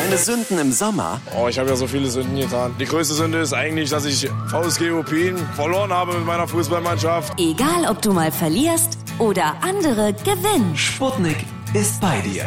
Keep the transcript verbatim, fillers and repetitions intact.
Deine Sünden im Sommer? Oh, ich habe ja so viele Sünden getan. Die größte Sünde ist eigentlich, dass ich V S G Opin verloren habe mit meiner Fußballmannschaft. Egal, ob du mal verlierst oder andere gewinnen. Sputnik ist bei dir.